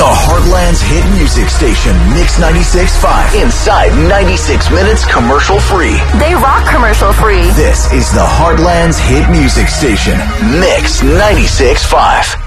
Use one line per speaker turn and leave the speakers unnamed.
The Heartland's hit music station, Mix 96.5. Inside 96 minutes commercial free.
They rock commercial free.
This is the Heartland's hit music station, Mix 96.5.